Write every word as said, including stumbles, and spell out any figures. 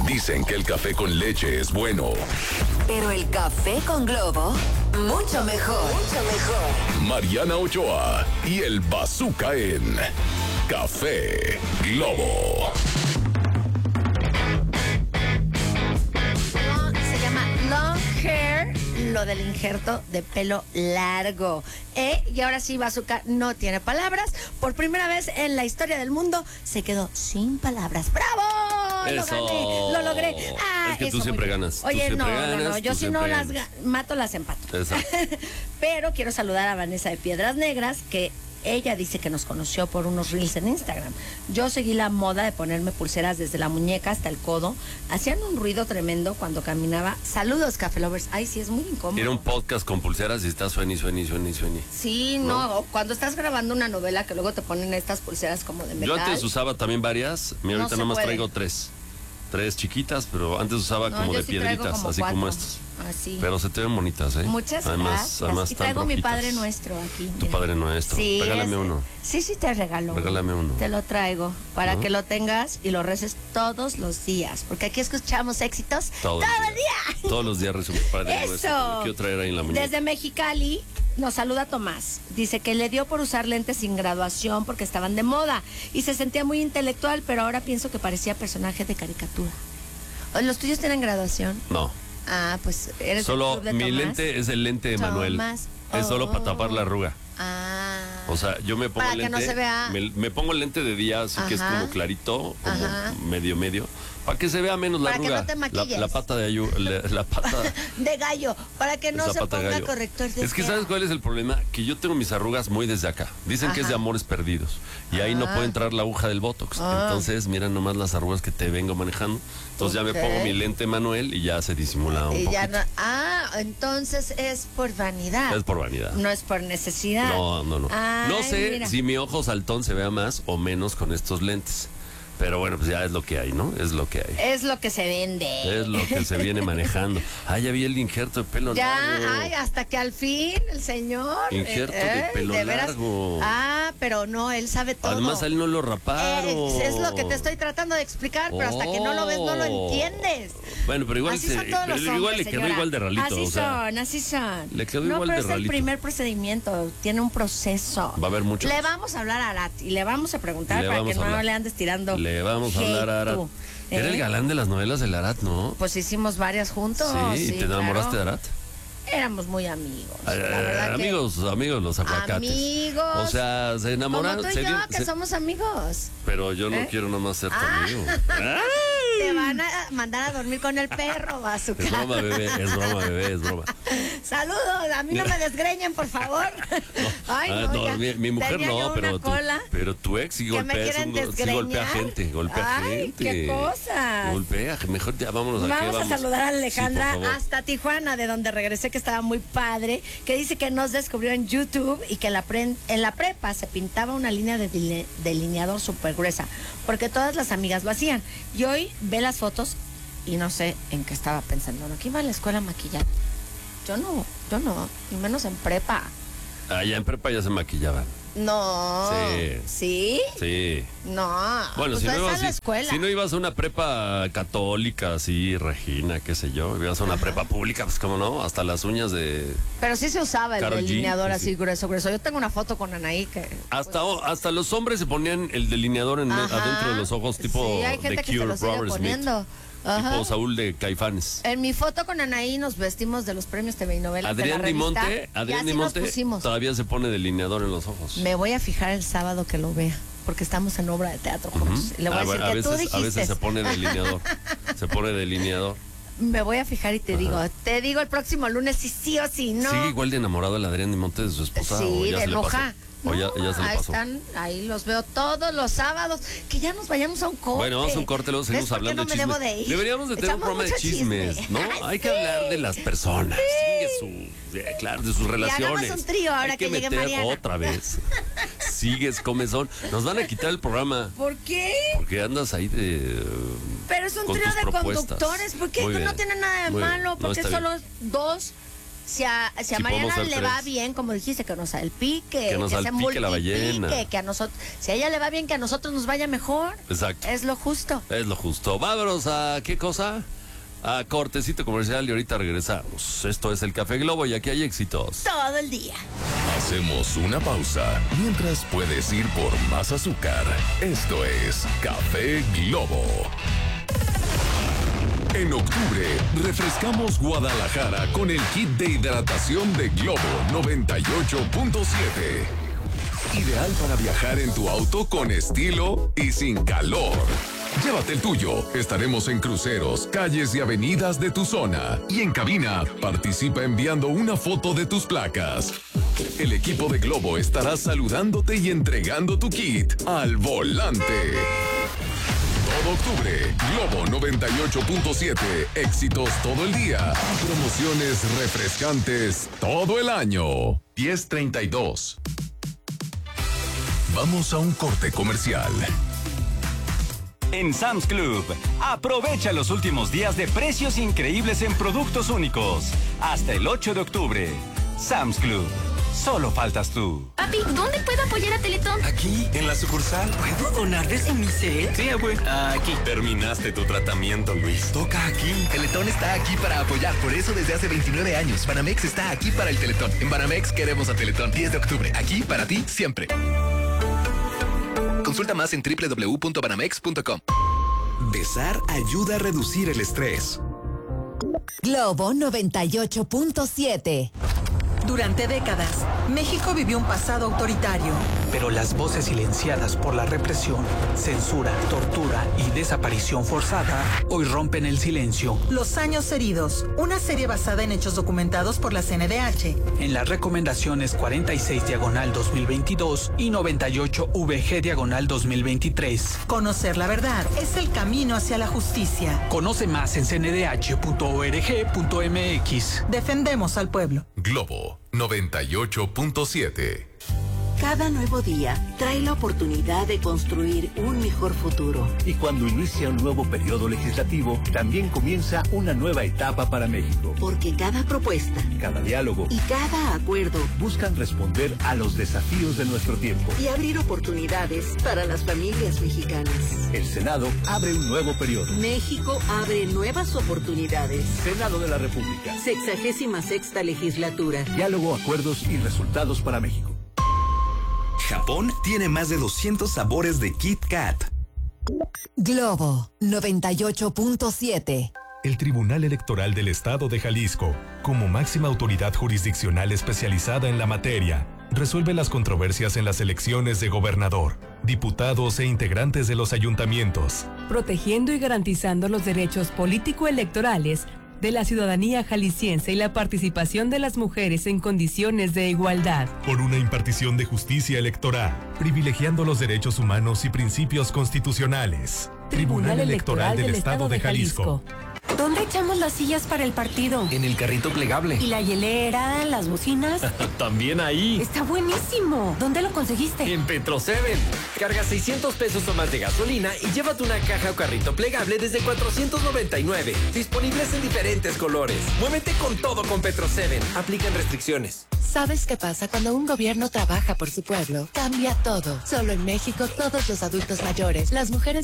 Dicen que el café con leche es bueno. Pero el café con Globo, mucho mejor. Mucho mejor. Mariana Ochoa y el Bazooka en Café Globo. Se llama long hair, lo del injerto de pelo largo. ¿Eh? Y ahora sí, Bazooka no tiene palabras. Por primera vez en la historia del mundo se quedó sin palabras. ¡Bravo! Eso. Lo gané, lo logré. Ah, es que eso tú siempre muy bien. ganas. Oye, tú no, siempre no, ganas, no, yo tú si no siempre las ganas. ga- mato, las empato. Exacto. Pero quiero saludar a Vanessa de Piedras Negras, que ella dice que nos conoció por unos reels en Instagram. Yo seguí la moda de ponerme pulseras desde la muñeca hasta el codo. Hacían un ruido tremendo cuando caminaba. Saludos, Café Lovers. Ay, sí, es muy incómodo. Era un podcast con pulseras y estás sueni, sueni, sueni, sueni. Sí, no, cuando estás grabando una novela que luego te ponen estas pulseras como de metal. Yo antes usaba también varias, mira, No ahorita se nomás puede. traigo tres. Tres chiquitas, pero antes usaba No, como yo de sí traigo piedritas, como así cuatro. como estas. Así. Pero se te ven bonitas, ¿eh? Muchas además, gracias. Además y están traigo mi rojitas. Padre Nuestro aquí. Tu mira. Padre Nuestro. Sí, Regálame ese- uno. Sí, sí te regalo. Regálame uno. Te lo traigo para ¿No? que lo tengas y lo reces todos los días. Porque aquí escuchamos éxitos Todo, todo, el el día. día. Todos los días resumo Padre Eso. Nuestro. Lo quiero traer ahí en la muñeca. Desde Mexicali nos saluda Tomás. Dice que le dio por usar lentes sin graduación porque estaban de moda y se sentía muy intelectual, pero ahora pienso que parecía personaje de caricatura. ¿Los tuyos tienen graduación? No. Ah, pues eres Solo del club de mi Tomás. lente es el lente de Manuel. Tomás. Es solo Oh. para tapar la arruga. Ah. O sea, yo me pongo Para que lente. no se vea. Me, me pongo el lente de día, así que es Ajá. como clarito, como Ajá. medio medio. Para que se vea menos la Para que arruga. no te la, maquilles. la pata de ayu, la, la pata. De gallo, para que no esa se pata de ponga gallo. corrector de Es que fea. ¿sabes cuál es el problema? Que yo tengo mis arrugas muy desde acá. Dicen que es de Ajá. amores perdidos. Y ahí no Ah. puede entrar la aguja del Botox. Ah. Entonces, mira nomás las arrugas que te vengo manejando. Entonces ya Ok. me pongo mi lente Manuel y ya se disimula un Y poquito. ya no- ah, entonces es por vanidad. Es por vanidad. No es por necesidad. No, no, no. Ay, no sé mira. si mi ojo saltón se vea más o menos con estos lentes. Pero bueno, pues ya es lo que hay, ¿no? Es lo que hay. Es lo que se vende. Es lo que se viene manejando. Ah, ya vi el injerto de pelo Ya, largo. ay, hasta que al fin el señor. Injerto eh, de eh, pelo veras. largo. Ah, pero no, él sabe todo. Además, a él no lo raparon. Eh, es lo que te estoy tratando de explicar, pero hasta que no lo ves no lo Oh. entiendes. Bueno, pero igual, Así se- son todos los pero igual hombres, le quedó señora. igual de ralito. Así o sea, son, así son. le quedó no, igual pero de es ralito. el primer procedimiento, tiene un proceso. Va a haber muchos. Le vamos a hablar a Arat y le vamos a preguntar Le para vamos que a no hablar. le andes tirando. Le vamos a hate hablar a Arat. tú, Era ¿eh? el galán de las novelas del Arat, ¿no? Pues hicimos varias juntos. Sí, sí, ¿te enamoraste claro. de Arat? Éramos muy amigos. Eh, la verdad que- amigos, amigos, los aguacates. Amigos. O sea, se enamoraron. Como tú y se yo, dio- que se- somos amigos. Pero yo no ¿Eh? quiero nomás ser tu Ah. amigo. Te van a mandar a dormir con el perro, a su Es broma, bebé, es broma, bebé, es broma. Saludos, a mí no me desgreñen, por favor. Ay, Ah, no, no, ya. mi, mi mujer Tenía yo no, pero una tu, cola pero tu ex sí que me golpea, es quieren un go- sí golpea desgreñar. gente, golpea Ay, gente. qué cosas. Golpea, mejor ya vámonos aquí. Vamos, Vamos a saludar a Alejandra Sí, por favor. hasta Tijuana, de donde regresé, que estaba muy padre, que dice que nos descubrió en YouTube y que en la, pre- en la prepa se pintaba una línea de dile- delineador súper gruesa, porque todas las amigas lo hacían. Y hoy ve las fotos y no sé en qué estaba pensando. No, que iba a la escuela maquillada. Yo no, yo no, y menos en prepa. Allá en prepa ya se maquillaban. No. Sí. ¿Sí? Sí. No. Bueno, pues si, no esa ibas, es la si- escuela. si no ibas a una prepa católica, así, Regina, qué sé yo, ibas a una prepa pública, pues cómo no, hasta las uñas de... Pero sí se usaba el Karol G, delineador sí, así sí. grueso, grueso. Yo tengo una foto con Anaí que... Hasta, hasta los hombres se ponían el delineador en, Ajá. adentro de los ojos, tipo Sí, hay gente The que se Cure, lo sigue Robert Smith, poniendo. Ajá. tipo Saúl de Caifanes. En mi foto con Anaí nos vestimos de los premios T V y novelas Adrián de la revista. Dimonte, y Adrián así Dimonte nos pusimos. todavía se pone delineador en los ojos. Me voy a fijar el sábado que lo vea, porque estamos en obra de teatro juntos. Y le voy Ah, a decir bueno, a que veces, tú a dijiste. veces se pone delineador. se pone delineador. Me voy a fijar y te digo, te digo el próximo lunes si sí o si no. ¿Sigue igual de enamorado el Adrián Dimonte de su esposa? Sí, o ya de se le pasó? Loja. O ya, No, ya se le ahí pasó. están, ahí los veo todos los sábados. Que ya nos vayamos a un corte. Bueno, vamos a un corte, luego seguimos ¿Ves por qué hablando no de me chismes. debo de ir? Deberíamos de tener un Echamos programa de mucho chismes, chisme. ¿no? Ay, Hay que sí. hablar de las personas, sí, de su, de- claro, de sus relaciones. un trío ahora Hay que, que llegue meter Mariana. otra vez. Sigues, comezón. Nos van a quitar el programa ¿Por qué? porque andas ahí de... Pero es un con trío tus de propuestas. conductores. ¿Por qué? Muy No bien. tiene nada de Muy bien. malo. No, Porque está solo bien. dos. Si a, si a Si podemos Mariana ser le tres. va bien, como dijiste, que nos salpique, Que nos se salpique la multiplique, ballena. que a nosotros, si a ella le va bien, que a nosotros nos vaya mejor. Exacto. Es lo justo. Es lo justo. Vámonos a ¿qué cosa? A cortecito comercial y ahorita regresamos. Esto es el Café Globo y aquí hay éxitos. Todo el día. Hacemos una pausa mientras puedes ir por más azúcar. Esto es Café Globo. En octubre, refrescamos Guadalajara con el kit de hidratación de Globo noventa y ocho punto siete. Ideal para viajar en tu auto con estilo y sin calor. Llévate el tuyo. Estaremos en cruceros, calles y avenidas de tu zona. Y en cabina, participa enviando una foto de tus placas. El equipo de Globo estará saludándote y entregando tu kit al volante. Todo octubre, Globo noventa y ocho punto siete, éxitos todo el día, promociones refrescantes todo el año. diez treinta y dos. Vamos a un corte comercial. En Sam's Club, aprovecha los últimos días de precios increíbles en productos únicos. Hasta el ocho de octubre. Sam's Club. Solo faltas tú. Papi, ¿dónde puedo apoyar a Teletón? Aquí, en la sucursal. ¿Puedo donar desde mi cel? Sí, abue. Aquí. Terminaste tu tratamiento, Luis. Toca aquí. Teletón está aquí para apoyar. Por eso desde hace veintinueve años, Banamex está aquí para el Teletón. En Banamex queremos a Teletón. diez de octubre. Aquí para ti siempre. Consulta más en doble u doble u doble u punto banamex punto com. Besar ayuda a reducir el estrés. Globo noventa y ocho punto siete. Durante décadas, México vivió un pasado autoritario. Pero las voces silenciadas por la represión, censura, tortura y desaparición forzada hoy rompen el silencio. Los años heridos, una serie basada en hechos documentados por la C N D H. En las recomendaciones cuarenta y seis diagonal dos mil veintidós y noventa y ocho V G diagonal dos mil veintitrés. Conocer la verdad es el camino hacia la justicia. Conoce más en c n d h punto org punto m x. Defendemos al pueblo. Globo noventa y ocho punto siete. Cada nuevo día trae la oportunidad de construir un mejor futuro. Y cuando inicia un nuevo periodo legislativo, también comienza una nueva etapa para México. Porque cada propuesta, cada diálogo y cada acuerdo buscan responder a los desafíos de nuestro tiempo y abrir oportunidades para las familias mexicanas. El Senado abre un nuevo periodo. México abre nuevas oportunidades. Senado de la República. Sexagésima sexta legislatura. Diálogo, acuerdos y resultados para México. Japón tiene más de doscientos sabores de Kit Kat. Globo noventa y ocho punto siete. El Tribunal Electoral del Estado de Jalisco, como máxima autoridad jurisdiccional especializada en la materia, resuelve las controversias en las elecciones de gobernador, diputados e integrantes de los ayuntamientos, protegiendo y garantizando los derechos político-electorales de la ciudadanía jalisciense y la participación de las mujeres en condiciones de igualdad. Por una impartición de justicia electoral, privilegiando los derechos humanos y principios constitucionales. Tribunal, Tribunal Electoral, Electoral del, del Estado de Jalisco. ¿Dónde echamos las sillas para el partido? En el carrito plegable. ¿Y la hielera, las bocinas? También ahí. Está buenísimo. ¿Dónde lo conseguiste? En Petro Seven. Carga seiscientos pesos o más de gasolina y llévate una caja o carrito plegable desde cuatrocientos noventa y nueve. Disponibles en diferentes colores. Muévete con todo con Petro Seven. Aplican restricciones. ¿Sabes qué pasa cuando un gobierno trabaja por su pueblo? Cambia todo. Solo en México todos los adultos mayores, las mujeres